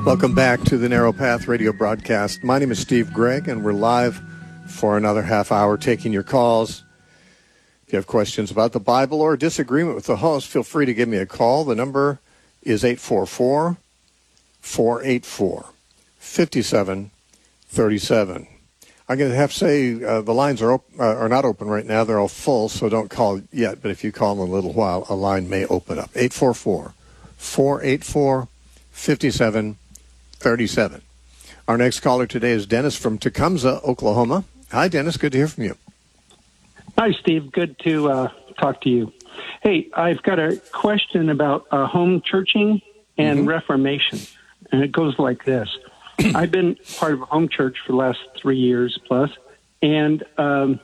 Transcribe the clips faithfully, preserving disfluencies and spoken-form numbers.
Welcome back to the Narrow Path radio broadcast. My name is Steve Gregg, and we're live for another half hour taking your calls. If you have questions about the Bible or disagreement with the host, feel free to give me a call. The number is eight four four, four eight four, five seven three seven. I'm going to have to say uh, the lines are op- uh, are not open right now. They're all full, so don't call yet. But if you call in a little while, a line may open up. eight four four, four eight four, five seven three seven. Our next caller today is Dennis from Tecumseh, Oklahoma. Hi, Dennis. Good to hear from you. Hi, Steve. Good to uh, talk to you. Hey, I've got a question about uh, home churching and mm-hmm. Reformation, and it goes like this. I've been part of a home church for the last three years plus, and um,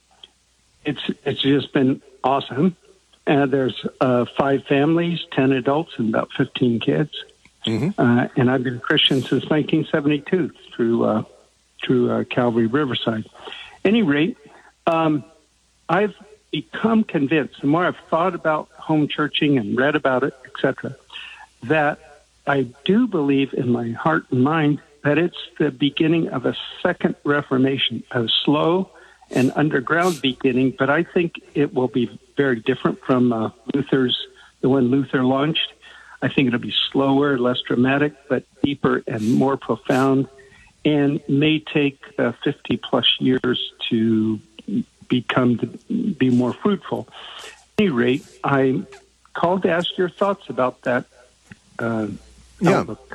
it's it's just been awesome. Uh, there's uh, five families, ten adults, and about fifteen kids. Mm-hmm. Uh, and I've been a Christian since nineteen seventy-two through uh, through uh, Calvary Riverside. Any rate, um, I've become convinced, the more I've thought about home churching and read about it, et cetera, that I do believe in my heart and mind that it's the beginning of a second Reformation, a slow and underground beginning, but I think it will be very different from uh, Luther's, the one Luther launched. I think it'll be slower, less dramatic, but deeper and more profound, and may take uh, fifty plus years to become to be more fruitful. At any rate, I called to ask your thoughts about that uh, yeah. outlook.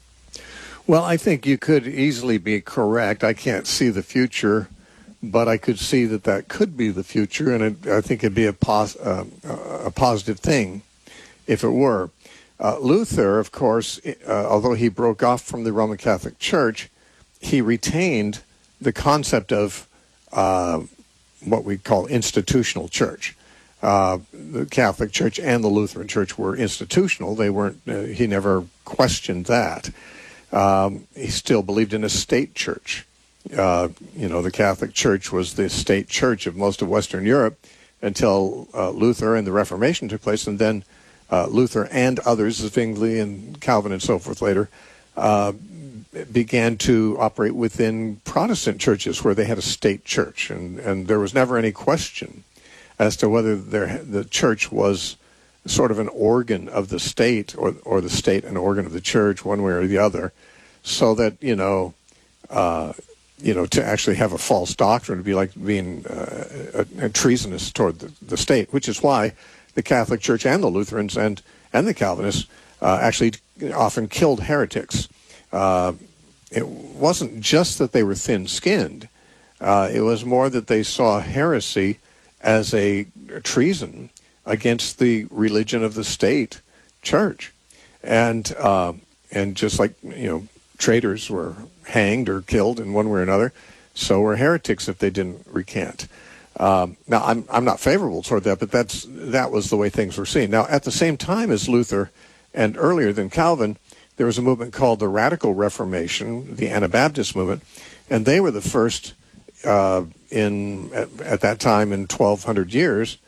Well, I think you could easily be correct. I can't see the future, but I could see that that could be the future, and it, I think it'd be a, pos- uh, a positive thing if it were. Uh, Luther, of course, uh, although he broke off from the Roman Catholic Church, he retained the concept of uh, what we call institutional church. Uh, the Catholic Church and the Lutheran Church were institutional. They weren't. Uh, he never questioned that. Um, he still believed in a state church. Uh, you know, the Catholic Church was the state church of most of Western Europe until uh, Luther and the Reformation took place, and then Uh, Luther and others, Zwingli and Calvin and so forth later, uh, began to operate within Protestant churches where they had a state church. And, and there was never any question as to whether there, the church was sort of an organ of the state or, or the state an organ of the church, one way or the other, so that, you know, uh, you know, to actually have a false doctrine would be like being uh, a, a treasonous toward the, the state, which is why the Catholic Church and the Lutherans and, and the Calvinists uh, actually often killed heretics. Uh, it wasn't just that they were thin-skinned. Uh, it was more that they saw heresy as a treason against the religion of the state church. And, uh, and just like, you know, traitors were hanged or killed in one way or another, so were heretics if they didn't recant. Um, now, I'm I'm not favorable toward that, but that's that was the way things were seen. Now, at the same time as Luther and earlier than Calvin, there was a movement called the Radical Reformation, the Anabaptist movement, and they were the first uh, in at, at that time in twelve hundred years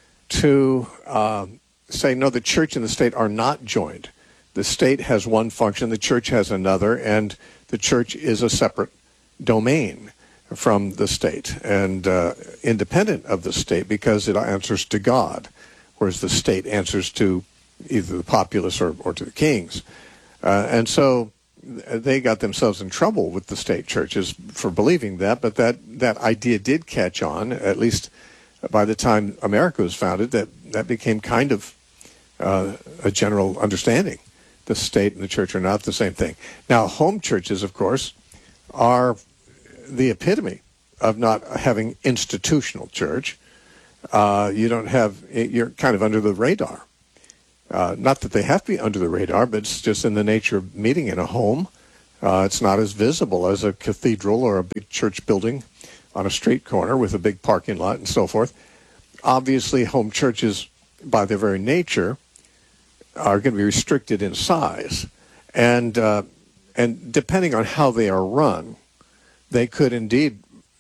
to uh, say, no, the church and the state are not joined. The state has one function, the church has another, and the church is a separate domain from the state and uh, independent of the state because it answers to God, whereas the state answers to either the populace or, or to the kings. Uh, and so they got themselves in trouble with the state churches for believing that, but that, that idea did catch on, at least by the time America was founded, that, that became kind of uh, a general understanding. The state and the church are not the same thing. Now, home churches, of course, are the epitome of not having institutional church. Uh, you don't have, you're kind of under the radar. Uh, not that they have to be under the radar, but it's just in the nature of meeting in a home. Uh, it's not as visible as a cathedral or a big church building on a street corner with a big parking lot and so forth. Obviously, home churches, by their very nature, are going to be restricted in size. And, uh, and depending on how they are run, they could indeed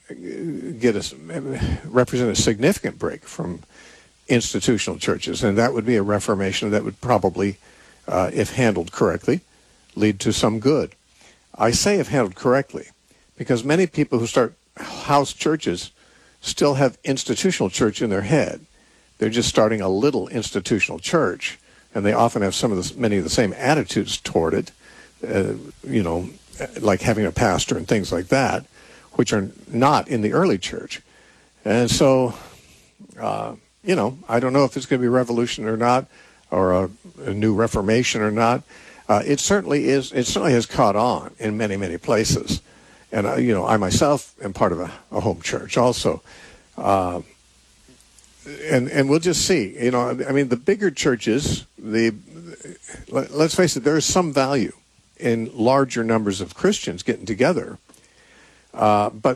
get a, represent a significant break from institutional churches, and that would be a reformation that would probably, uh, if handled correctly, lead to some good. I say if handled correctly, because many people who start house churches still have institutional church in their head. They're just starting a little institutional church, and they often have some of the, many of the same attitudes toward it, uh, you know, like having a pastor and things like that, which are not in the early church. And so, uh, you know, I don't know if it's going to be a revolution or not, or a, a new reformation or not. Uh, it certainly is. It certainly has caught on in many, many places. And, uh, you know, I myself am part of a, a home church also. Uh, and and we'll just see. You know, I mean, the bigger churches, the let, let's face it, there is some value in larger numbers of Christians getting together. Uh, but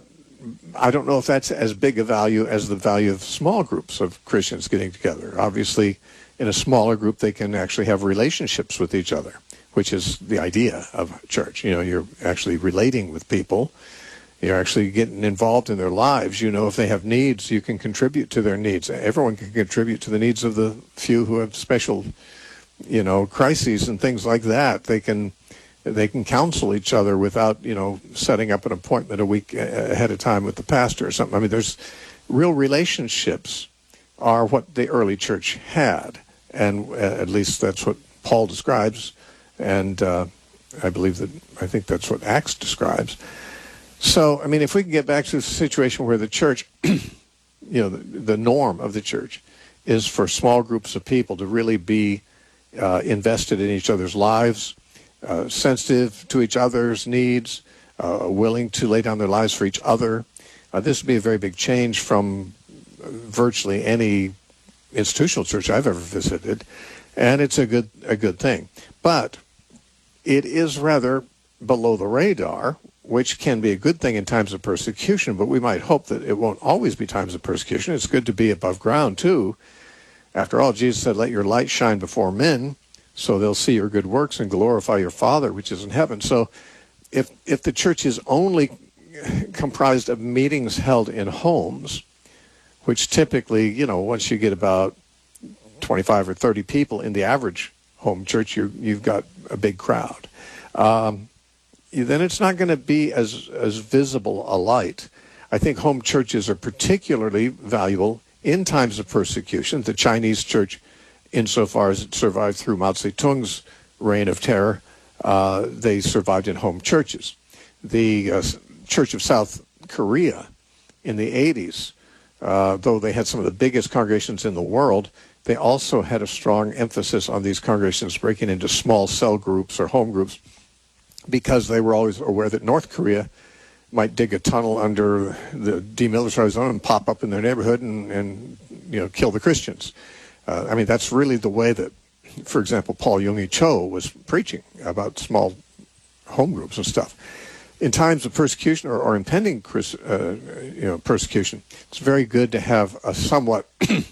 I don't know if that's as big a value as the value of small groups of Christians getting together. Obviously, in a smaller group, they can actually have relationships with each other, which is the idea of church. You know, you're actually relating with people. You're actually getting involved in their lives. You know, if they have needs, you can contribute to their needs. Everyone can contribute to the needs of the few who have special, you know, crises and things like that. They can they can counsel each other without, you know, setting up an appointment a week ahead of time with the pastor or something. I mean, there's real relationships are what the early church had. And at least that's what Paul describes. And uh, I believe that, I think that's what Acts describes. So, I mean, if we can get back to a situation where the church, you know, the, the norm of the church is for small groups of people to really be uh, invested in each other's lives, uh, sensitive to each other's needs, uh, willing to lay down their lives for each other, uh, this would be a very big change from virtually any institutional church I've ever visited, and it's a good a good thing. But it is rather below the radar, which can be a good thing in times of persecution, but we might hope that it won't always be times of persecution. It's good to be above ground, too. After all, Jesus said, let your light shine before men, so they'll see your good works and glorify your Father, which is in heaven. So if if the church is only comprised of meetings held in homes, which typically, you know, once you get about twenty-five or thirty people in the average home church, you you've got a big crowd. Um, then it's not going to be as, as visible a light. I think home churches are particularly valuable in times of persecution. The Chinese church, insofar as it survived through Mao Zedong's reign of terror, uh, they survived in home churches. The uh, Church of South Korea in the eighties, uh, though they had some of the biggest congregations in the world, they also had a strong emphasis on these congregations breaking into small cell groups or home groups, because they were always aware that North Korea might dig a tunnel under the demilitarized zone and pop up in their neighborhood and, and you know, kill the Christians. Uh, I mean, that's really the way that, for example, Paul Yonggi Cho was preaching about small home groups and stuff. In times of persecution or, or impending uh, you know, persecution, it's very good to have a somewhat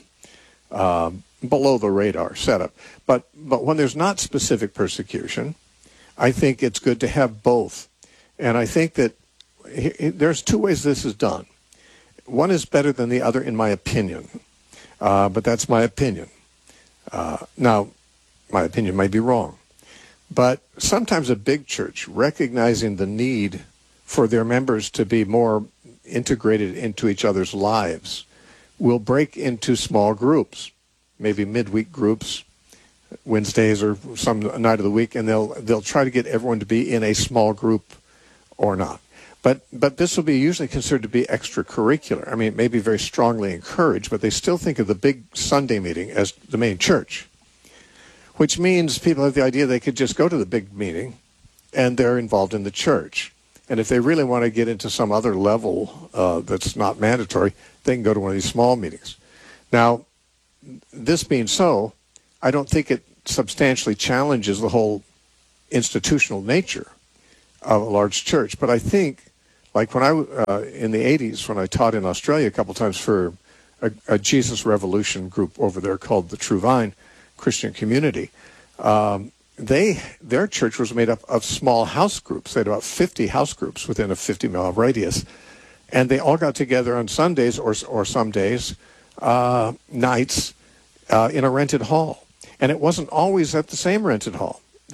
uh, below the radar setup. But but when there's not specific persecution, I think it's good to have both. And I think that there's two ways this is done. One is better than the other, in my opinion. Uh, but that's my opinion. Uh, now, my opinion might be wrong. But sometimes a big church, recognizing the need for their members to be more integrated into each other's lives, will break into small groups, maybe midweek groups, Wednesdays or some night of the week, and they'll they'll try to get everyone to be in a small group or not. But but this will be usually considered to be extracurricular. I mean, it may be very strongly encouraged, but they still think of the big Sunday meeting as the main church, which means people have the idea they could just go to the big meeting and they're involved in the church. And if they really want to get into some other level uh, that's not mandatory, they can go to one of these small meetings. Now, this being so, I don't think it substantially challenges the whole institutional nature of a large church. But I think, like when I, uh, in the eighties, when I taught in Australia a couple times for a, a Jesus Revolution group over there called the True Vine Christian Community, um, they their church was made up of small house groups. They had about fifty house groups within a fifty mile radius. And they all got together on Sundays or, or some days, uh, nights, uh, in a rented hall. And it wasn't always at the same rented hall.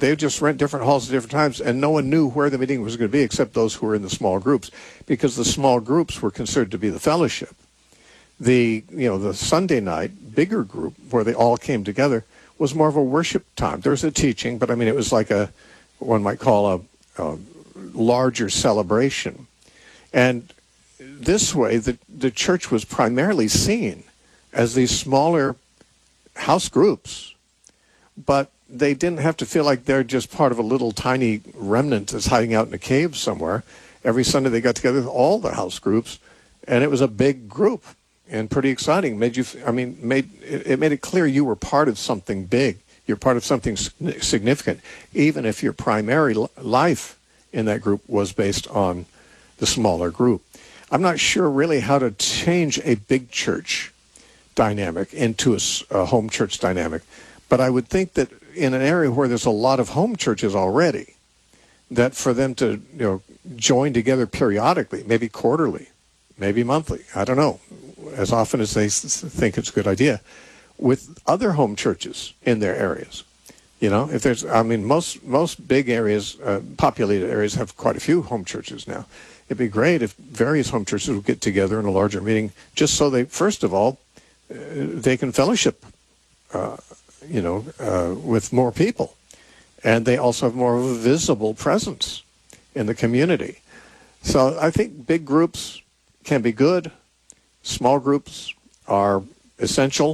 they would just rent different halls at different times, and no one knew where the meeting was going to be except those who were in the small groups, because the small groups were considered to be the fellowship. The, you know, the Sunday night bigger group where they all came together was more of a worship time. There was a teaching, but I mean, it was like a, one might call a, a larger celebration. And this way, the, the church was primarily seen as these smaller house groups, but they didn't have to feel like they're just part of a little tiny remnant that's hiding out in a cave somewhere. Every Sunday they got together with all the house groups, and it was a big group and pretty exciting. Made you, I mean, made it made it clear you were part of something big. You're part of something significant, even if your primary life in that group was based on the smaller group. I'm not sure really how to change a big church dynamic into a, a home church dynamic, but I would think that in an area where there's a lot of home churches already, that for them to, you know, join together periodically, maybe quarterly, maybe monthly, I don't know, as often as they think it's a good idea, with other home churches in their areas. You know, if there's, I mean, most most big areas, uh, populated areas have quite a few home churches now. It'd be great if various home churches would get together in a larger meeting, just so they, first of all, uh, they can fellowship, uh, you know, uh, with more people. And they also have more of a visible presence in the community. So I think big groups can be good. Small groups are essential.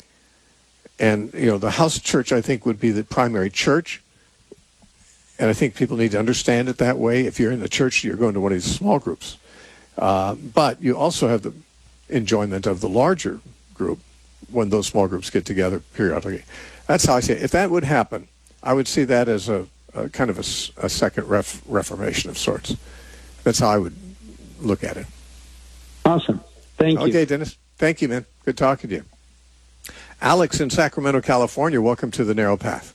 And, you know, the house church, I think, would be the primary church. And I think people need to understand it that way. If you're in the church, you're going to one of these small groups. Uh, but you also have the enjoyment of the larger group when those small groups get together periodically. That's how I see it. If that would happen, I would see that as a, a kind of a, a second ref, reformation of sorts. That's how I would look at it. Awesome. Thank you. Okay, Dennis. Thank you, man. Good talking to you. Alex in Sacramento, California, welcome to the Narrow Path.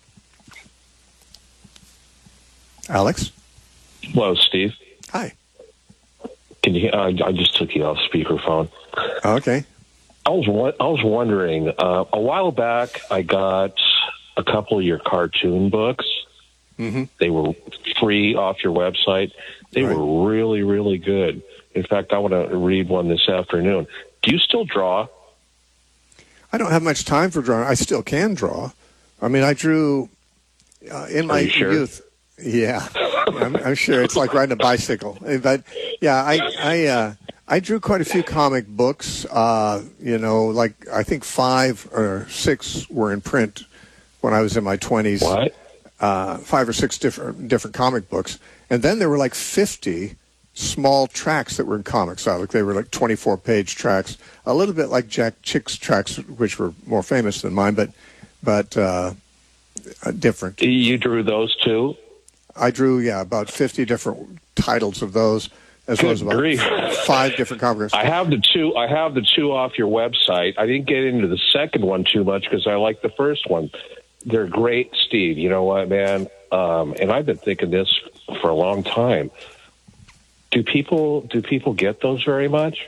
Alex? Hello, Steve. Hi. Can you? Uh, I just took you off speakerphone. Okay. I was I was wondering. Uh, a while back, I got a couple of your cartoon books. Mm-hmm. They were free off your website. They right. were really, really good. In fact, I want to read one this afternoon. Do you still draw? I don't have much time for drawing. I still can draw. I mean, I drew uh, in my sure? youth. Yeah, I'm, I'm sure it's like riding a bicycle. But yeah, I I uh, I drew quite a few comic books. Uh, you know, like I think five or six were in print when I was in my twenties. What? Uh, five or six different different comic books, and then there were like fifty small tracks that were in comics. Like they were like twenty-four page tracks, a little bit like Jack Chick's tracks, which were more famous than mine, but but uh, different. You drew those too? I drew, yeah, about fifty different titles of those, as Good well as about grief. five different comic books. I have the two. I have the two off your website. I didn't get into the second one too much because I like the first one. They're great, Steve. You know what, man? Um, and I've been thinking this for a long time. Do people do people get those very much?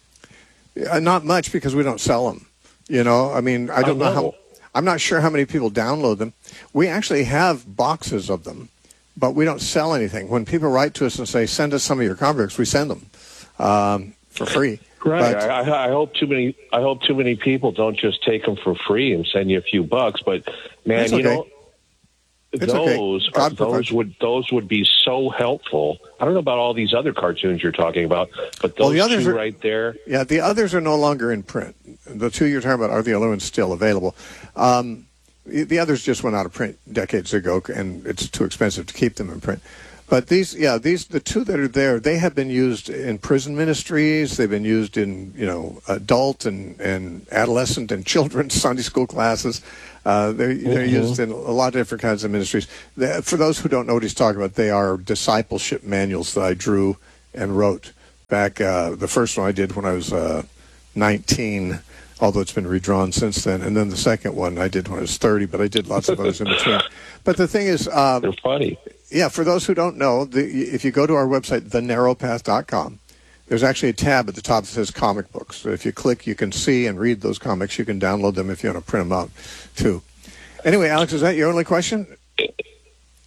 Uh, not much, because we don't sell them. You know, I mean, I don't I know. know. how. I'm not sure how many people download them. We actually have boxes of them, but we don't sell anything. When people write to us and say, "Send us some of your comic books," we send them um, for free. Right. But, I, I hope too many. I hope too many people don't just take them for free and send you a few bucks. But man, That's you okay. know, It's okay. those God are, those provides. would those would be so helpful. I don't know about all these other cartoons you're talking about, but Well, those the others two are- right there. Yeah, the others are no longer in print. The two you're talking about are the other ones still available. Um, the the others just went out of print decades ago, and it's too expensive to keep them in print. But these, yeah, these the two that are there, they have been used in prison ministries. They've been used in, you know, adult and, and adolescent and children's Sunday school classes. Uh, they're they're Mhm. used in a lot of different kinds of ministries. They, for those who don't know what he's talking about, they are discipleship manuals that I drew and wrote back. Uh, the first one I did when I was uh, nineteen, although it's been redrawn since then. And then the second one I did when I was thirty, but I did lots of others in between. But the thing is, um, They're funny. yeah, for those who don't know, the, if you go to our website, the narrow path dot com, there's actually a tab at the top that says comic books. So if you click, you can see and read those comics. You can download them if you want to print them out, too. Anyway, Alex, is that your only question?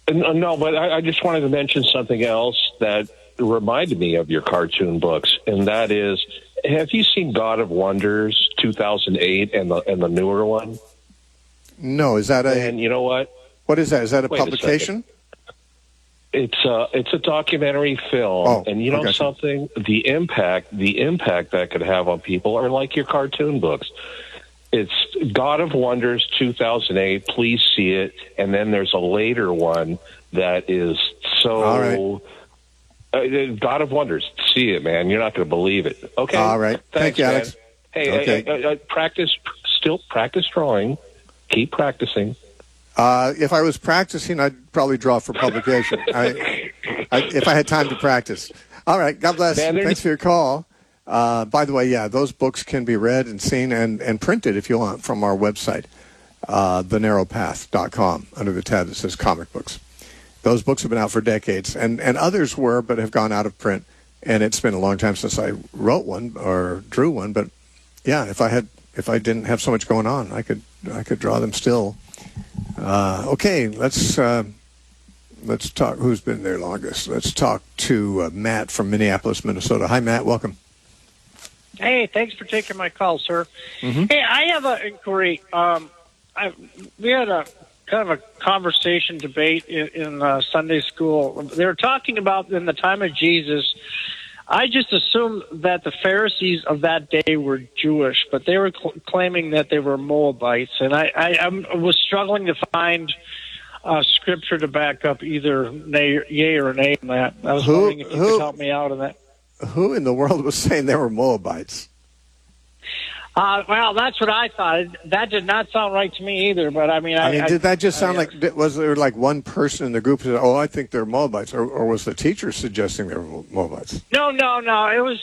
No, no, but I, I just wanted to mention something else that reminded me of your cartoon books, and that is, have you seen God of Wonders two thousand eight and the and the newer one? No, is that a? And you know what? What is that? Is that a Wait a publication? It's a it's a documentary film, Oh, and you know okay. something? The impact the impact that could have on people are like your cartoon books. It's God of Wonders two thousand eight. Please see it, and then there's a later one that is so. All right. Uh, God of Wonders, see it, man. You're not going to believe it. Okay. All right. Thanks, Thank you, man. Alex. Hey, Okay. hey, uh, uh, practice. Still practice drawing. Keep practicing. Uh, if I was practicing, I'd probably draw for publication. I, I, if I had time to practice. All right. God bless. Man, Thanks for your call. Uh, by the way, yeah, those books can be read and seen and, and printed if you want from our website, uh, the narrow path dot com, under the tab that says comic books. Those books have been out for decades, and, and others were, but have gone out of print. And it's been a long time since I wrote one or drew one. But yeah, if I had, if I didn't have so much going on, I could, I could draw them still. Uh, okay, let's uh, let's talk. Who's been there longest? Let's talk to uh, Matt from Minneapolis, Minnesota. Hi, Matt. Welcome. Hey, thanks for taking my call, sir. Mm-hmm. Hey, I have an inquiry. Um, I, we had a kind of a conversation debate in, in uh, Sunday school. They were talking about in the time of Jesus. I just assumed that the Pharisees of that day were Jewish, but they were cl- claiming that they were Moabites, and I, I, I was struggling to find uh, scripture to back up either nay, yay or nay on that. I was Who- wondering if you who- could help me out on that. Who in the world was saying they were Moabites? Uh, well, that's what I thought. That did not sound right to me either. But I mean, I, I mean, I- did that just sound I- like, did- was there like one person in the group who said, oh, I think they're Moabites, or, or was the teacher suggesting they were Mo- Moabites? No, no, no. It was,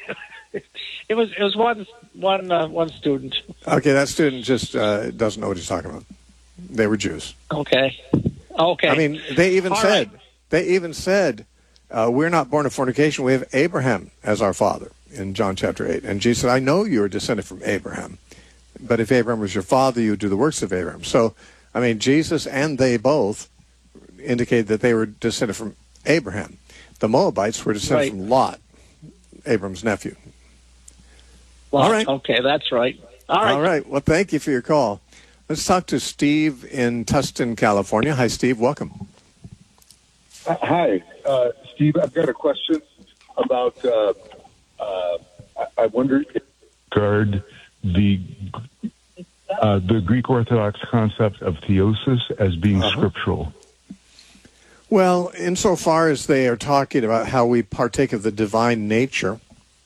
it was, it was one, one, uh, one student. Okay, that student just uh, doesn't know what he's talking about. They were Jews. Okay, okay. I mean, they even All said, right. they even said, uh, we're not born of fornication. We have Abraham as our father in John chapter eight. And Jesus said, I know you're descended from Abraham, but if Abraham was your father, you would do the works of Abraham. So, I mean, Jesus and they both indicated that they were descended from Abraham. The Moabites were descended Right. from Lot, Abram's nephew. Well, all right. Okay, that's right. All right. All right. Well, thank you for your call. Let's talk to Steve in Tustin, California. Hi, Steve. Welcome. Uh, Hi, uh, Steve. I've got a question about. Uh, uh, I, I wonder if regard the uh, the Greek Orthodox concept of theosis as being Uh-huh. scriptural. Well, insofar as they are talking about how we partake of the divine nature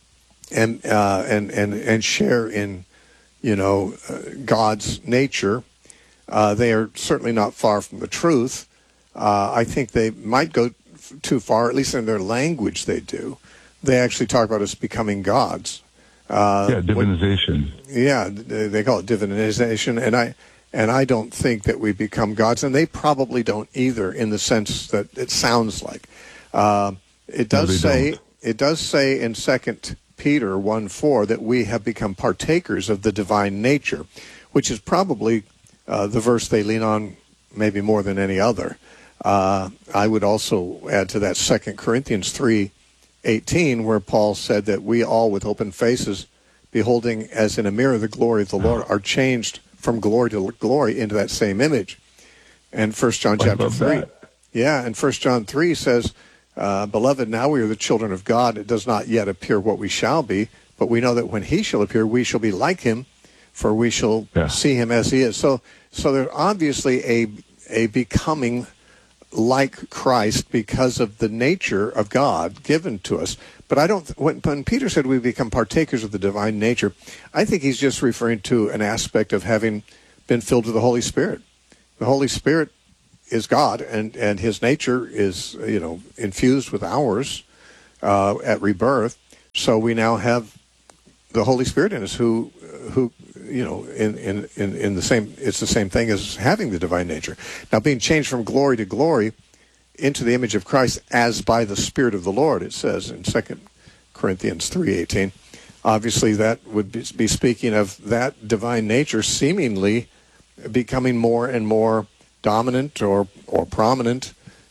and uh, and and and share in, you know, uh, God's nature, uh, they are certainly not far from the truth. Uh, I think they might go f- too far, at least in their language. They do. They actually talk about us becoming gods. Uh, yeah, divinization. Yeah, th- they call it divinization, and I and I don't think that we become gods, and they probably don't either, in the sense that it sounds like. Uh, it does they say don't. it does say in Second Peter one four that we have become partakers of the divine nature, which is probably uh, the verse they lean on maybe more than any other. Uh, I would also add to that Second Corinthians three eighteen, where Paul said that we all with open faces, beholding as in a mirror the glory of the Lord, are changed from glory to glory into that same image. And First John I chapter love three, that. yeah, and First John three says, uh, "Beloved, now we are the children of God. It does not yet appear what we shall be, but we know that when He shall appear, we shall be like Him, for we shall Yeah. see Him as He is." So, so there's obviously a a becoming like Christ because of the nature of God given to us. But I don't, when, when Peter said we become partakers of the divine nature, I think he's just referring to an aspect of having been filled with the Holy Spirit. The Holy Spirit is God, and, and his nature is, you know, infused with ours uh, at rebirth. So we now have the Holy Spirit in us who, who, you know, in, in, in, in the same, it's the same thing as having the divine nature. Now, being changed from glory to glory into the image of Christ as by the Spirit of the Lord, it says in Second Corinthians three eighteen. Obviously, that would be, be speaking of that divine nature seemingly becoming more and more dominant or, or prominent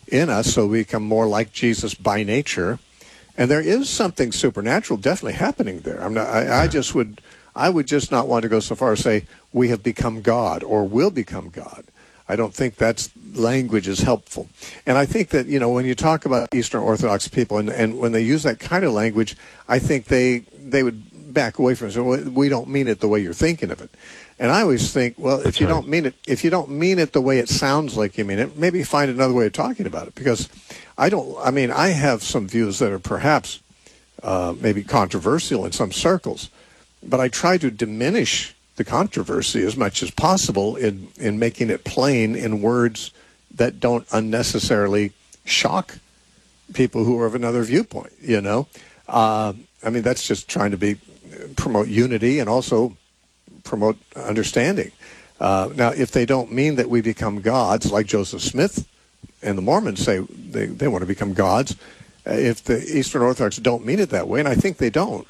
in us so we become more like Jesus by nature. And there is something supernatural definitely happening there. I'm not, I, I just would, I would just not want to go so far as say we have become God or will become God. I don't think that's language is helpful. And I think that, you know, when you talk about Eastern Orthodox people and, and when they use that kind of language, I think they they would back away from it. So well, we don't mean it the way you're thinking of it. And I always think, well, if That's you right. don't mean it, if you don't mean it the way it sounds like you mean it, maybe find another way of talking about it. Because I don't, I mean, I have some views that are perhaps uh, maybe controversial in some circles, but I try to diminish the controversy as much as possible in, in making it plain in words that don't unnecessarily shock people who are of another viewpoint, you know? Uh, I mean, that's just trying to be, promote unity and also promote understanding. Uh, now, if they don't mean that we become gods, like Joseph Smith and the Mormons say they, they want to become gods, uh, if the Eastern Orthodox don't mean it that way, and I think they don't,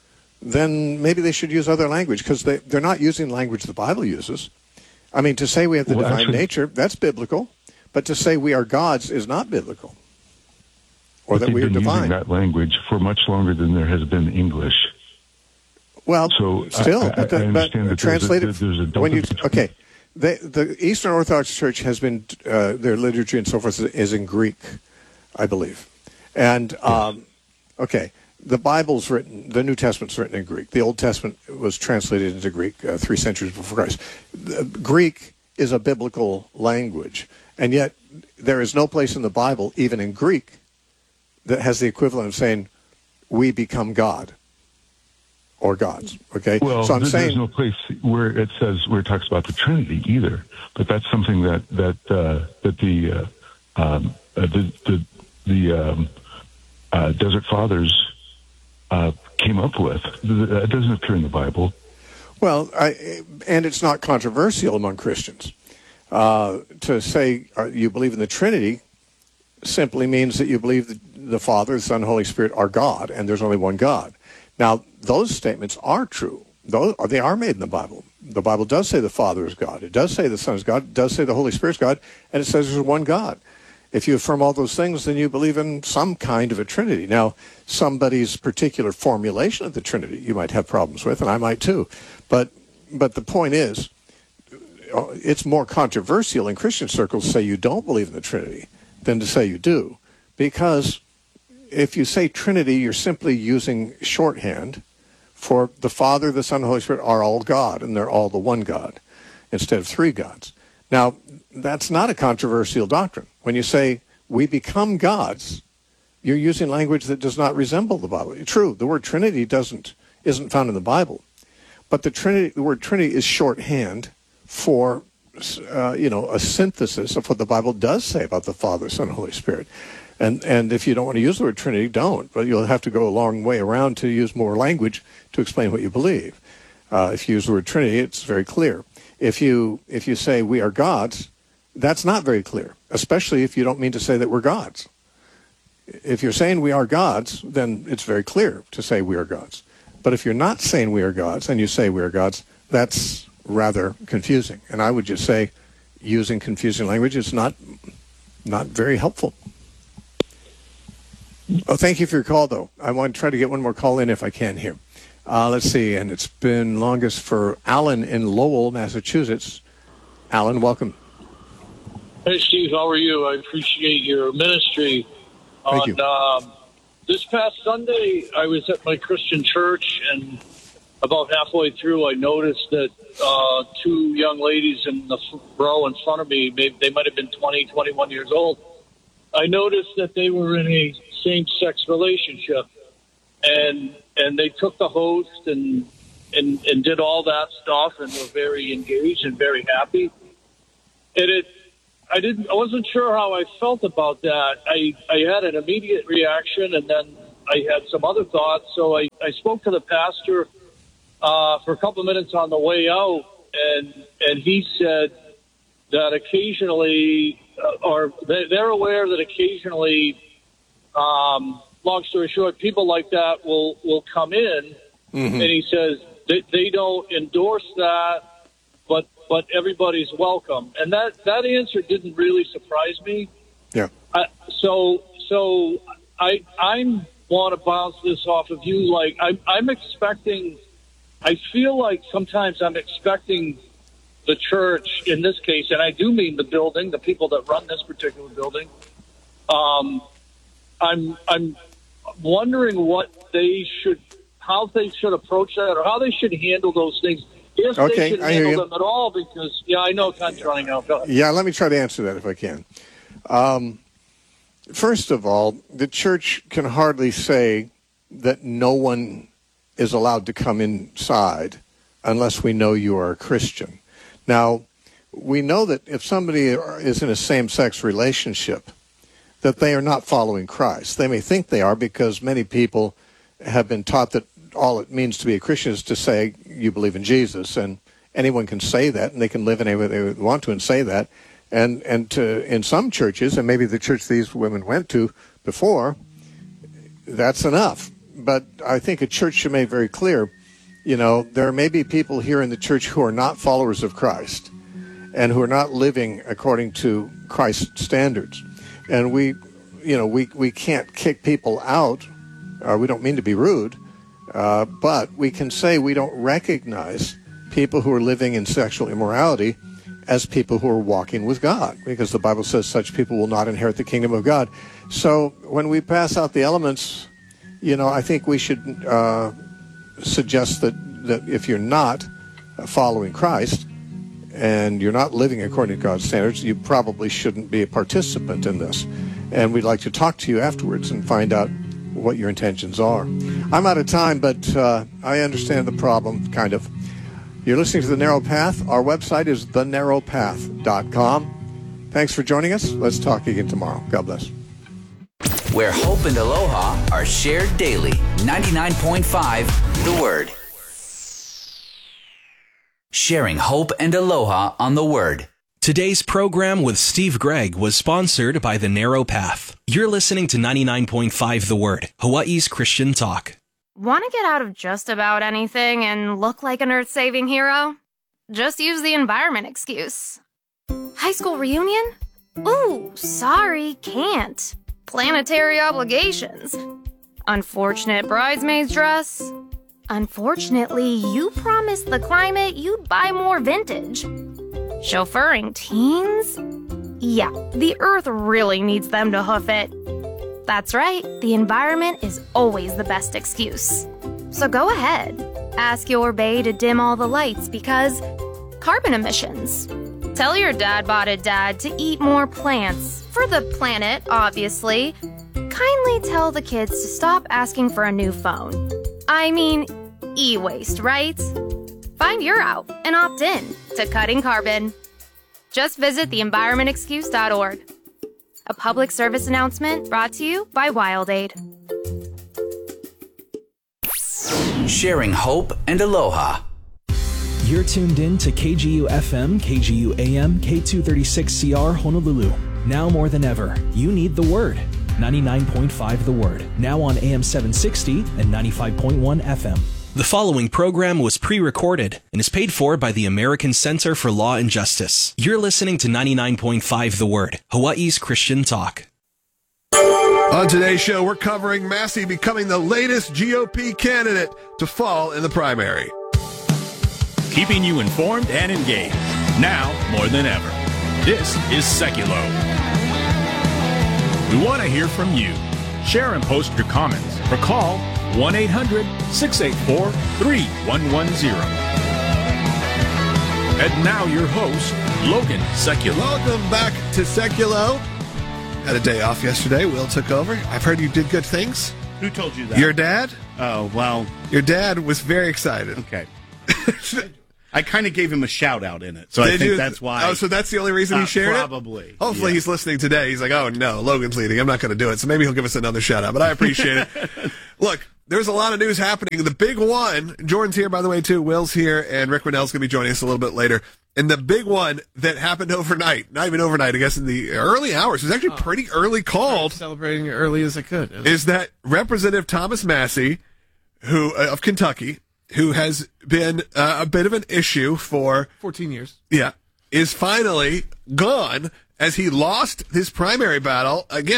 then maybe they should use other language, because they, they're not using language the Bible uses. I mean, to say we have the Well, divine actually- nature, that's biblical, but to say we are gods is not biblical, or But that they've we are been using divine. that language for much longer than there has been English. Well, So, still, I- I- but, the, I understand but that there's a- translated there's a delta when you between- okay, the the Eastern Orthodox Church has been uh, their liturgy and so forth is in Greek, I believe, and um, okay, the Bible's written, the New Testament's written in Greek. The Old Testament was translated into Greek uh, three centuries before Christ. The, Greek is a biblical language, and yet there is no place in the Bible, even in Greek, that has the equivalent of saying, "We become God." Or gods, okay? Well, so I'm there- saying, there's no place where it says where it talks about the Trinity either. But that's something that that uh, that the uh, um, uh, the the, the um, uh, Desert Fathers uh, came up with. That doesn't appear in the Bible. well, I, and it's not controversial among Christians. Uh, to say uh, you believe in the Trinity simply means that you believe that the Father, the Son, and Holy Spirit are God, and there's only one God. Now, those statements are true. Those, they are made in the Bible. The Bible does say the Father is God. It does say the Son is God. It does say the Holy Spirit is God. And it says there's one God. If you affirm all those things, then you believe in some kind of a Trinity. Now, somebody's particular formulation of the Trinity you might have problems with, and I might too. But, but the point is, it's more controversial in Christian circles to say you don't believe in the Trinity than to say you do. Because if you say Trinity, you're simply using shorthand for the Father, the Son, and the Holy Spirit are all God, and they're all the one God, instead of three gods. Now, that's not a controversial doctrine. When you say we become gods, you're using language that does not resemble the Bible. True, the word Trinity doesn't isn't found in the Bible, but the Trinity, the word Trinity is shorthand for uh, you know a synthesis of what the Bible does say about the Father, Son, and Holy Spirit. And and if you don't want to use the word Trinity, don't. But you'll have to go a long way around to use more language to explain what you believe. Uh, if you use the word Trinity, it's very clear. If you if you say we are gods, that's not very clear, especially if you don't mean to say that we're gods. If you're saying we are gods, then it's very clear to say we are gods. But if you're not saying we are gods and you say we are gods, that's rather confusing. And I would just say using confusing language is not not very helpful. Oh, thank you for your call, though. I want to try to get one more call in if I can here. Uh, let's see, and it's been longest for Alan in Lowell, Massachusetts. Alan, welcome. Hey, Steve, how are you? I appreciate your ministry. Thank on, you. Um, this past Sunday, I was at my Christian church, and about halfway through, I noticed that uh, two young ladies in the row in front of me, maybe they might have been twenty, twenty-one years old. I noticed that they were in a same-sex relationship, and and they took the host and and and did all that stuff, and were very engaged and very happy. And it, I didn't, I wasn't sure how I felt about that. I I had an immediate reaction, and then I had some other thoughts. So I I spoke to the pastor uh, for a couple of minutes on the way out, and and he said that occasionally, uh, or they're aware that occasionally, um, long story short, people like that will, will come in, mm-hmm. and he says they, they don't endorse that, but but everybody's welcome. And that, that answer didn't really surprise me. Yeah. I, so so I I'm want to bounce this off of you. Like I'm I'm expecting. I feel like sometimes I'm expecting the church in this case, and I do mean the building, the people that run this particular building. Um, I'm I'm wondering what they should, how they should approach that, or how they should handle those things. If Okay, they should I hear handle you. them at all, because yeah, I know time's running out. Go ahead. Yeah, let me try to answer that if I can. Um, first of all, the church can hardly say that no one is allowed to come inside unless we know you are a Christian. Now, we know that if somebody is in a same-sex relationship, that they are not following Christ. They may think they are because many people have been taught that all it means to be a Christian is to say you believe in Jesus, and anyone can say that, and they can live in any way they want to and say that. And and to, in some churches, and maybe the church these women went to before, that's enough. But I think a church should make very clear, you know, there may be people here in the church who are not followers of Christ and who are not living according to Christ's standards. And we, you know, we, we can't kick people out. Uh, we don't mean to be rude, uh, but we can say we don't recognize people who are living in sexual immorality as people who are walking with God, because the Bible says such people will not inherit the kingdom of God. So when we pass out the elements, you know, I think we should uh, suggest that, that if you're not following Christ and you're not living according to God's standards, you probably shouldn't be a participant in this. And we'd like to talk to you afterwards and find out what your intentions are. I'm out of time, but uh, I understand the problem, kind of. You're listening to The Narrow Path. Our website is the narrow path dot com. Thanks for joining us. Let's talk again tomorrow. God bless. Where hope and aloha are shared daily. ninety-nine point five The Word. Sharing hope and aloha on The Word. Today's program with Steve Gregg was sponsored by The Narrow Path. You're listening to ninety-nine point five The Word, Hawaii's Christian talk. Want to get out of just about anything and look like an earth-saving hero? Just use the environment excuse. High school reunion? Ooh, sorry, can't. Planetary obligations. Unfortunate bridesmaid's dress. Unfortunately, you promised the climate you'd buy more vintage. Chauffeuring teens? Yeah, the earth really needs them to hoof it. That's right, the environment is always the best excuse. So go ahead, ask your bae to dim all the lights because carbon emissions. Tell your dad-botted dad to eat more plants, for the planet, obviously. Kindly tell the kids to stop asking for a new phone. I mean, e-waste, right? Find your out and opt in to cutting carbon. Just visit the environment excuse dot org. A public service announcement brought to you by WildAid. Sharing hope and aloha. You're tuned in to K G U F M, K G U A M, K two thirty-six C R Honolulu. Now more than ever, you need The Word. ninety-nine point five The Word. Now on A M seven sixty and ninety-five point one F M. The following program was pre-recorded and is paid for by the American Center for Law and Justice. You're listening to ninety-nine point five The Word, Hawaii's Christian talk. On today's show, we're covering Massey becoming the latest G O P candidate to fall in the primary. Keeping you informed and engaged, now more than ever. This is Seculo. We want to hear from you. Share and post your comments or call one eight hundred six eight four three one one zero. And now your host, Logan Seculo. Welcome back to Seculo. Had a day off yesterday. Will took over. I've heard you did good things. Who told you that? Your dad? Oh, well. Your dad was very excited. Okay. I kind of gave him a shout out in it, so Did I think you? that's why. Oh, so that's the only reason uh, he shared probably. it? Probably. Hopefully yeah. he's listening today. He's like, oh, no, Logan's leading. I'm not going to do it. So maybe he'll give us another shout out, but I appreciate it. Look, there's a lot of news happening. The big one, Jordan's here, by the way, too. Will's here, and Rick Rinnell's going to be joining us a little bit later. And the big one that happened overnight, not even overnight, I guess in the early hours, it was actually pretty early called. Celebrating it early as I could. Is that Representative Thomas Massey, who uh, of Kentucky, who has been uh, a bit of an issue for fourteen years. Yeah, is finally gone as he lost his primary battle. Again,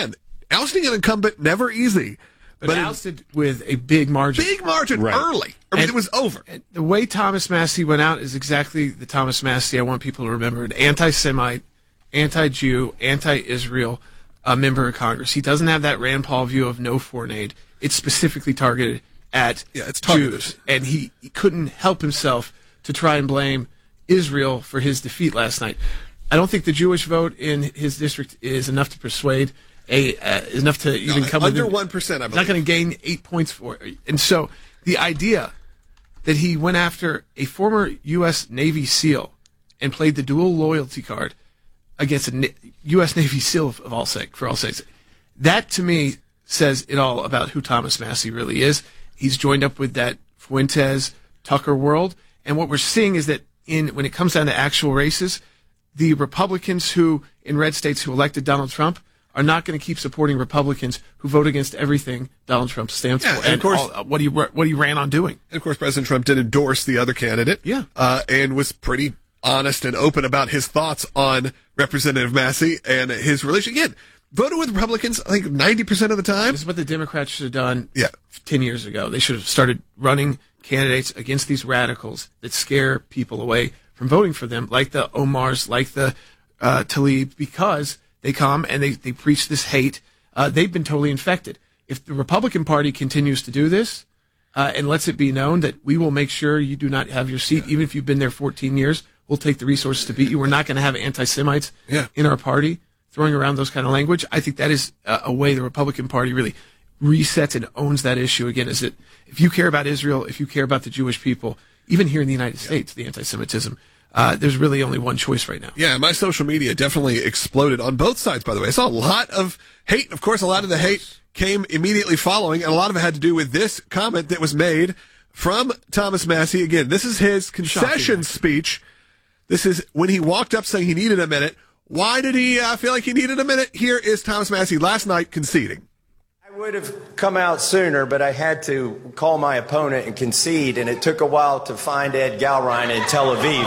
Ousting an incumbent, never easy. But, But it- ousted with a big margin. Big margin Right. early. I mean, And- it was over. and the way Thomas Massey went out is exactly the Thomas Massey I want people to remember. An anti-Semite, anti-Jew, anti-Israel uh, member of Congress. He doesn't have that Rand Paul view of no foreign aid. It's specifically targeted at Yeah, it's targeted. Jews. And he, he couldn't help himself to try and blame Israel for his defeat last night. I don't think the Jewish vote in his district is enough to persuade a uh, enough to even No, come under within- one percent, I He's not believe. going to gain eight points for it. And so the idea that he went after a former U S Navy SEAL and played the dual loyalty card against a Na- U S Navy SEAL of of all sake, for all sakes, that to me says it all about who Thomas Massey really is. He's joined up with that Fuentes Tucker world, and what we're seeing is that in when it comes down to actual races, the Republicans who in red states who elected Donald Trump are not going to keep supporting Republicans who vote against everything Donald Trump stands Yeah, for. and of course- all, uh, what he what he ran on doing. And of course, President Trump did endorse the other candidate. Yeah. Uh, and was pretty honest and open about his thoughts on Representative Massey and his relation. Again, voted with Republicans, I think, ninety percent of the time. This is what the Democrats should have done Yeah. ten years ago. They should have started running candidates against these radicals that scare people away from voting for them, like the Omars, like the uh, Tlaib, because they come and they, they preach this hate. Uh, they've been totally infected. If the Republican Party continues to do this uh, and lets it be known that we will make sure you do not have your seat, even if you've been there fourteen years, we'll take the resources to beat you. We're not going to have anti-Semites Yeah. in our party throwing around those kind of language. I think that is a, a way the Republican Party really resets and owns that issue again. Is that if you care about Israel, if you care about the Jewish people, even here in the United States, the anti-Semitism, uh, there's really only one choice right now. Yeah, my social media definitely exploded on both sides, by the way. I saw a lot of hate. Of course, a lot of the hate came immediately following, and a lot of it had to do with this comment that was made from Thomas Massey. Again, this is his concession speech. This is when he walked up saying he needed a minute. Why did he uh, feel like he needed a minute? Here is Thomas Massey last night conceding. I would have come out sooner, but I had to call my opponent and concede, and it took a while to find Ed Galrein in Tel Aviv.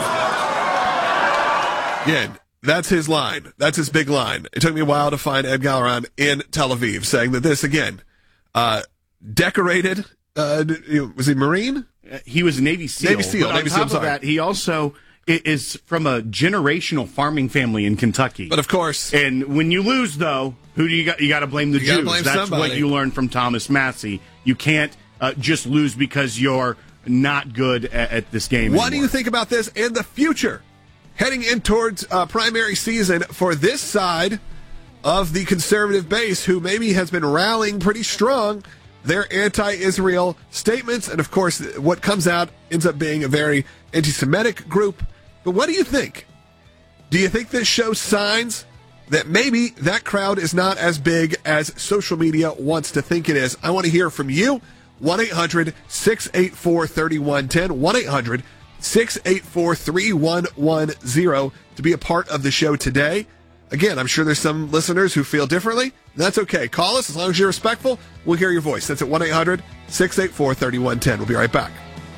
Again, that's his line. That's his big line. It took me a while to find Ed Galleron in Tel Aviv, saying that this, again, uh, decorated, uh, was he Marine? Uh, he was a Navy SEAL. Navy SEAL, But Navy on SEAL, top I'm of sorry. that, he also i- is from a generational farming family in Kentucky. But of course. And when you lose, though, who do you got? You got to blame the You gotta Jews. blame That's somebody. what you learned from Thomas Massey. You can't uh, just lose because you're not good at, at this game What do anymore. you think about this in the future? Heading in towards uh, primary season for this side of the conservative base, who maybe has been rallying pretty strong their anti-Israel statements. And, of course, what comes out ends up being a very anti-Semitic group. But what do you think? Do you think this shows signs that maybe that crowd is not as big as social media wants to think it is? I want to hear from you. one eight hundred six eight four three one one zero. one eight hundred six eight four three one one zero to be a part of the show today. Again, I'm sure there's some listeners who feel differently. That's okay. Call us as long as you're respectful. We'll hear your voice. That's at one eight hundred six eight four three one one zero. We'll be right back.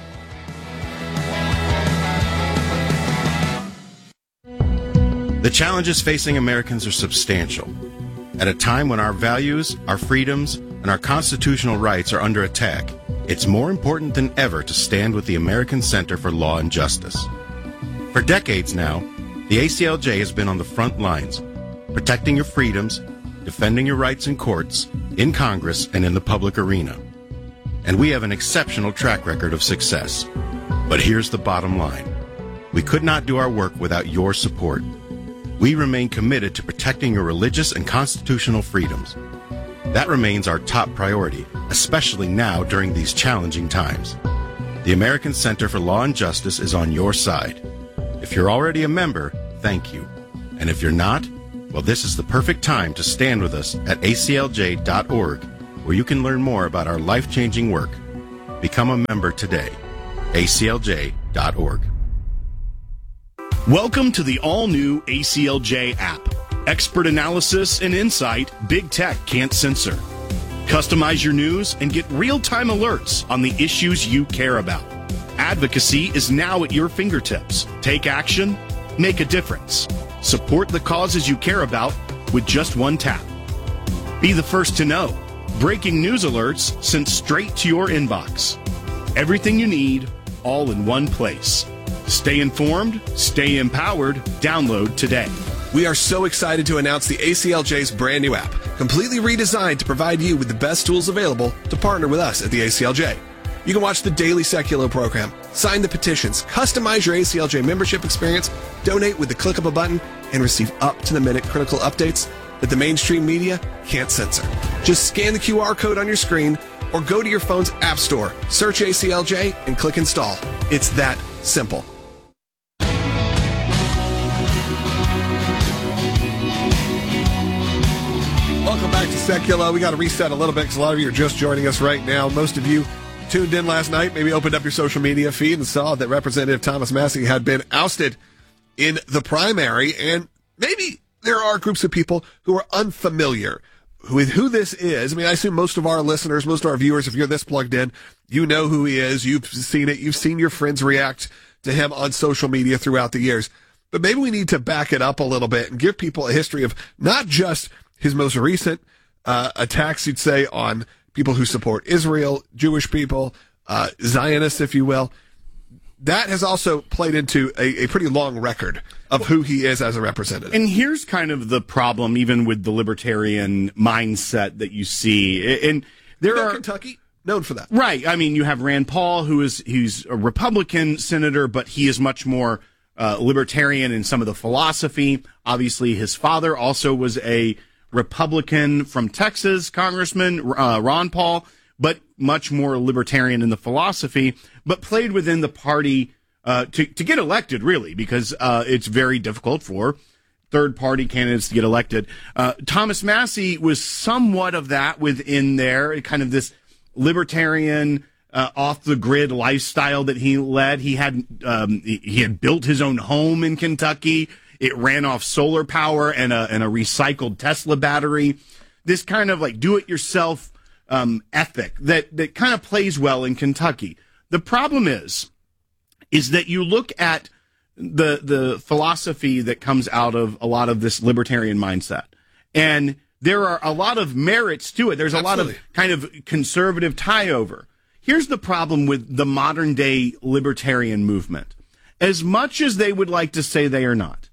The challenges facing Americans are substantial. At a time when our values, our freedoms, and our constitutional rights are under attack, it's more important than ever to stand with the American Center for Law and Justice. For decades now, the A C L J has been on the front lines, protecting your freedoms, defending your rights in courts, in Congress, and in the public arena. And we have an exceptional track record of success. But here's the bottom line. We could not do our work without your support. We remain committed to protecting your religious and constitutional freedoms. That remains our top priority, especially now during these challenging times. The American Center for Law and Justice is on your side. If you're already a member, thank you. And if you're not, well, this is the perfect time to stand with us at A C L J dot org, where you can learn more about our life-changing work. Become a member today. A C L J dot org. Welcome to the all-new A C L J app. Expert analysis and insight big tech can't censor. Customize your news and get real-time alerts on the issues you care about. Advocacy is now at your fingertips. Take action, make a difference. Support the causes you care about with just one tap. Be the first to know. Breaking news alerts sent straight to your inbox. Everything you need, all in one place. Stay informed, stay empowered. Download today. We are so excited to announce the A C L J's brand new app, completely redesigned to provide you with the best tools available to partner with us at the A C L J. You can watch the daily Secular program, sign the petitions, customize your A C L J membership experience, donate with the click of a button, and receive up-to-the-minute critical updates that the mainstream media can't censor. Just scan the Q R code on your screen or go to your phone's app store, search A C L J, and click install. It's that simple. Welcome back to Secular. We got to reset a little bit because a lot of you are just joining us right now. Most of you tuned in last night, maybe opened up your social media feed and saw that Representative Thomas Massie had been ousted in the primary. And maybe there are groups of people who are unfamiliar with who this is. I mean, I assume most of our listeners, most of our viewers, if you're this plugged in, you know who he is. You've seen it. You've seen your friends react to him on social media throughout the years. But maybe we need to back it up a little bit and give people a history of not just his most recent uh, attacks, you'd say, on people who support Israel, Jewish people, uh, Zionists, if you will. That has also played into a, a pretty long record of who he is as a representative. And here's kind of the problem, even with the libertarian mindset that you see. And there are Kentucky known for that, right? I mean, you have Rand Paul, who is he's a Republican senator, but he is much more uh, libertarian in some of the philosophy. Obviously, his father also was a Republican from Texas, Congressman uh, Ron Paul, but much more libertarian in the philosophy, but played within the party uh, to, to get elected, really, because uh, it's very difficult for third-party candidates to get elected. Uh, Thomas Massie was somewhat of that within there, kind of this libertarian, uh, off-the-grid lifestyle that he led. He had um, he had built his own home in Kentucky. It ran off solar power and a, and a recycled Tesla battery. This kind of like do-it-yourself um, ethic that, that kind of plays well in Kentucky. The problem is, is that you look at the the philosophy that comes out of a lot of this libertarian mindset, and there are a lot of merits to it. There's a Absolutely. lot of kind of conservative tie-over. Here's the problem with the modern-day libertarian movement. As much as they would like to say they are not,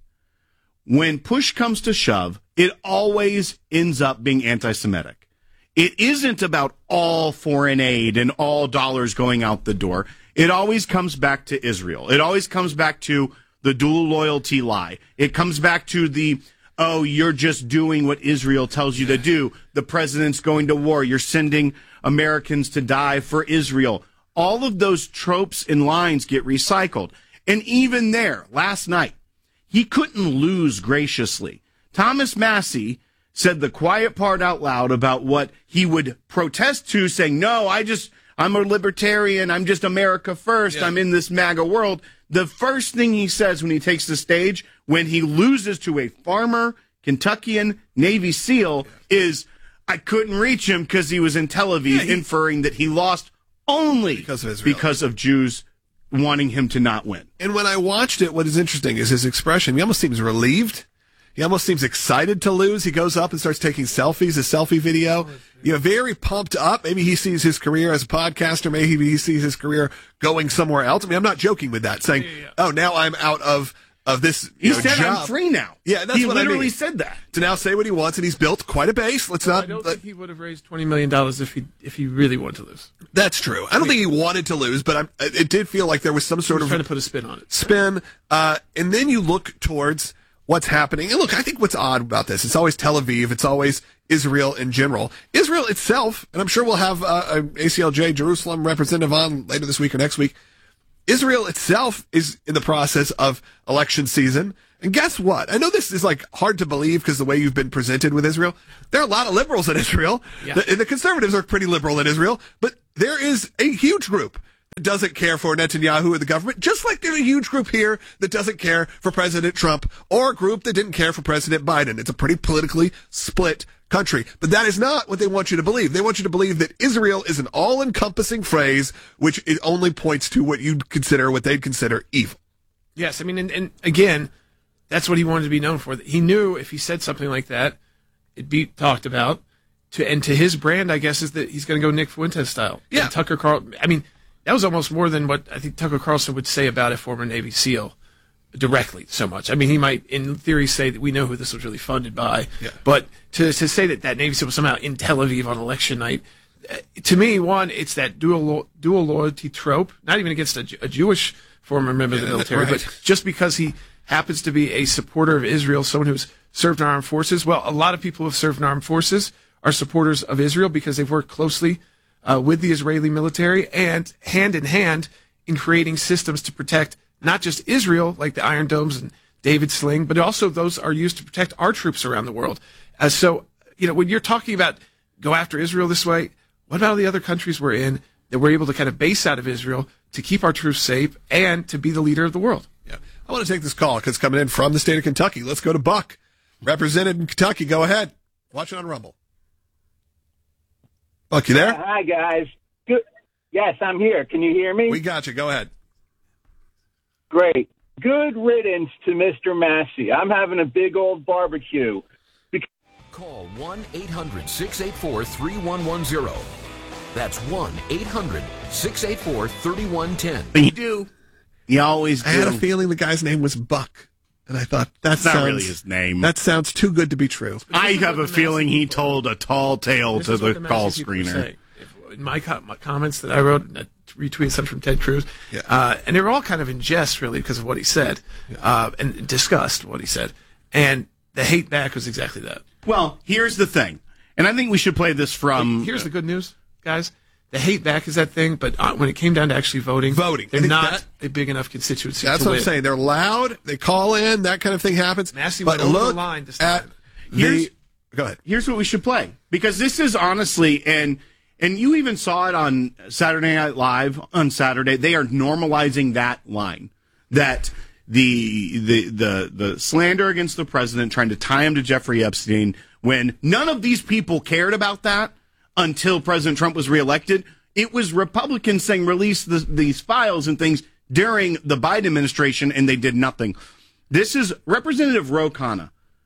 when push comes to shove, it always ends up being anti-Semitic. It isn't about all foreign aid and all dollars going out the door. It always comes back to Israel. It always comes back to the dual loyalty lie. It comes back to the, oh, you're just doing what Israel tells you to do. The president's going to war. You're sending Americans to die for Israel. All of those tropes and lines get recycled. And even there, last night, he couldn't lose graciously. Thomas Massie said the quiet part out loud about what he would protest to, saying, no, I just, I'm a libertarian. I'm just America first. Yeah. I'm in this MAGA world. The first thing he says when he takes the stage, when he loses to a farmer, Kentuckian Navy SEAL, yeah. is, I couldn't reach him because he was in Tel Aviv, yeah, he, inferring that he lost only because of, Israel. because of Jews wanting him to not win. And when I watched it, what is interesting is his expression. He almost seems relieved. He almost seems excited to lose. He goes up and starts taking selfies, a selfie video. You know, very pumped up. Maybe he sees his career as a podcaster. Maybe he sees his career going somewhere else. I mean, I'm not joking with that, saying, yeah, yeah, yeah. oh, now I'm out of of this He you know, said, job. I'm free now. Yeah, that's he what literally I mean. said that. To now say what he wants, and he's built quite a base. Let's well, not. I don't let, think he would have raised twenty million dollars if he if he really wanted to lose. That's true. I don't think he wanted to lose, but I'm, it did feel like there was some sort he was of trying to put a spin on it. Spin, uh, and then you look towards what's happening. And look, I think what's odd about this, it's always Tel Aviv, it's always Israel in general. Israel itself, and I'm sure we'll have uh, an A C L J Jerusalem representative on later this week or next week. Israel itself is in the process of election season. And guess what? I know this is like hard to believe because the way you've been presented with Israel. There are a lot of liberals in Israel. Yeah. The, and the conservatives are pretty liberal in Israel. But there is a huge group that doesn't care for Netanyahu or the government, just like there's a huge group here that doesn't care for President Trump, or a group that didn't care for President Biden. It's a pretty politically split country. But that is not what they want you to believe. They want you to believe that Israel is an all-encompassing phrase, which it only points to what you'd consider, what they'd consider evil. Yes, I mean, and, and again, that's what he wanted to be known for. He knew if he said something like that, it'd be talked about. to and to his brand, I guess, is that he's going to go Nick Fuentes style. Yeah. And Tucker Carlson. I mean, that was almost more than what I think Tucker Carlson would say about a former Navy SEAL directly so much. I mean, he might, in theory, say that we know who this was really funded by. Yeah. But to to say that that Navy SEAL was somehow in Tel Aviv on election night, uh, to me, one, it's that dual lo- dual loyalty trope. Not even against a, a Jewish former member of the Yeah, military, right. but just because he happens to be a supporter of Israel, someone who's served in armed forces. Well, a lot of people who have served in armed forces are supporters of Israel because they've worked closely uh, with the Israeli military and hand in hand in creating systems to protect not just Israel, like the Iron Domes and David Sling, but also those are used to protect our troops around the world. Uh, so, you know, when you're talking about go after Israel this way, what about all the other countries we're in that we're able to kind of base out of Israel to keep our troops safe and to be the leader of the world? Yeah. I want to take this call because it's coming in from the state of Kentucky. Let's go to Buck, represented in Kentucky. Go ahead. Watch it on Rumble. Buck, you there? Uh, hi, guys. Good. Yes, I'm here. Can you hear me? We got you. Go ahead. Great. Good riddance to Mister Massey. I'm having a big old barbecue. Call one eight hundred six eight four three one one zero. That's one eight hundred six eight four three one one zero. You do. You always do. I had a feeling the guy's name was Buck, and I thought that's not sounds, really his name. That sounds too good to be true. I have a feeling he told a tall tale This to is the, what the call Massey people screener. say. If- In my, co- my comments that I wrote, uh, retweeted some from Ted Cruz, uh, and they were all kind of in jest, really, because of what he said, uh, and discussed what he said. And the hate back was exactly that. Well, here's the thing, and I think we should play this from. Here's the good news, guys. The hate back is that thing, but uh, when it came down to actually voting, voting, they're I think not that- a big enough constituency. That's to what win. I'm saying. They're loud. They call in. That kind of thing happens. Massey but went over the look line this at time. Here's, the. Go ahead. Here's what we should play, because this is honestly, and and you even saw it on Saturday Night Live on Saturday. They are normalizing that line, that the the the the slander against the president, trying to tie him to Jeffrey Epstein, when none of these people cared about that until President Trump was reelected. It was Republicans saying release the, these files and things during the Biden administration, and they did nothing. This is Representative Ro Khanna,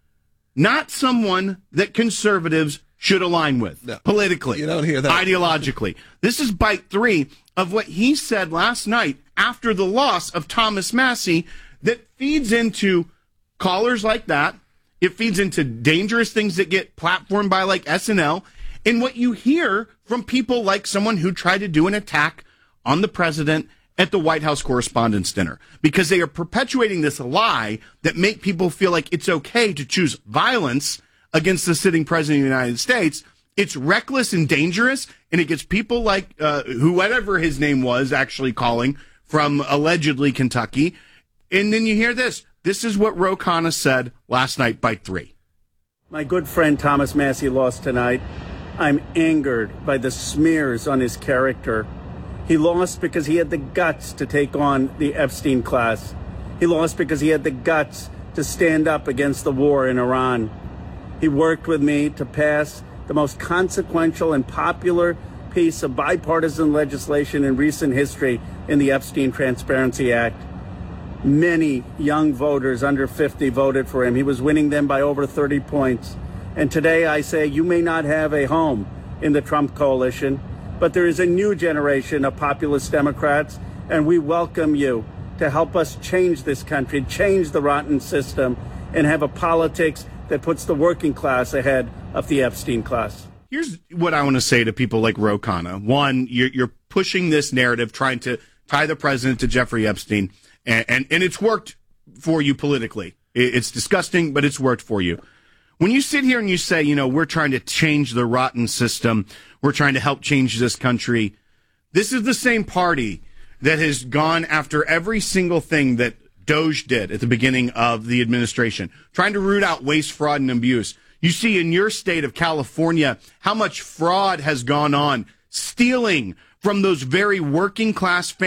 not someone that conservatives should align with No. politically, You don't hear that. ideologically. This is bite three of what he said last night after the loss of Thomas Massey that feeds into callers like that. It feeds into dangerous things that get platformed by like S N L. And what you hear from people like someone who tried to do an attack on the president at the White House Correspondents' Dinner, because they are perpetuating this lie that make people feel like it's okay to choose violence against the sitting president of the United States. It's reckless and dangerous, and it gets people like uh, whoever his name was actually calling from allegedly Kentucky. And then you hear this. This is what Ro Khanna said last night, bite three. My good friend Thomas Massey lost tonight. I'm angered by the smears on his character. He lost because he had the guts to take on the Epstein class. He lost because he had the guts to stand up against the war in Iran. He worked with me to pass the most consequential and popular piece of bipartisan legislation in recent history in the Epstein Transparency Act. Many young voters under fifty voted for him. He was winning them by over thirty points. And today I say you may not have a home in the Trump coalition, but there is a new generation of populist Democrats, and we welcome you to help us change this country, change the rotten system, and have a politics that puts the working class ahead of the Epstein class. Here's what I want to say to people like Ro Khanna. One, you're, you're pushing this narrative, trying to tie the president to Jeffrey Epstein, and, and, and it's worked for you politically. It's disgusting, but it's worked for you. When you sit here and you say, you know, we're trying to change the rotten system, we're trying to help change this country, this is the same party that has gone after every single thing that Doge did at the beginning of the administration, trying to root out waste, fraud, and abuse. You see in your state of California how much fraud has gone on, stealing from those very working class families.